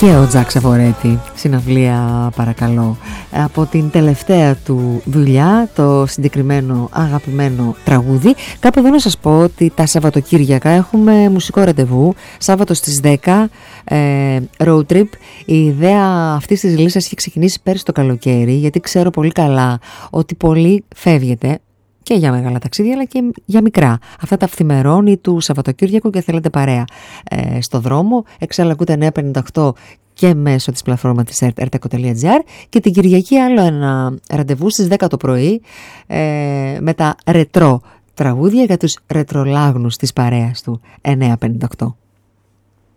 Και ο Τζακ Σαβορέτη, συναυλία παρακαλώ, από την τελευταία του δουλειά, το συγκεκριμένο αγαπημένο τραγούδι. Κάπου εδώ να σας πω ότι τα Σαββατοκύριακα έχουμε μουσικό ραντεβού, Σάββατο στις 10, road trip. Η ιδέα αυτής της λίστας έχει ξεκινήσει πέρυσι το καλοκαίρι, γιατί ξέρω πολύ καλά ότι πολλοί φεύγετε και για μεγάλα ταξίδια αλλά και για μικρά. Αυτά τα φθημερώνει του Σαββατοκύριακου και θέλετε παρέα στο δρόμο. Εξάλλου ακούτε 958 και μέσω της πλατφόρμα της rtco.gr και την Κυριακή άλλο ένα ραντεβού στις 10 το πρωί με τα ρετρό τραγούδια για τους ρετρολάγνους της παρέας του 958.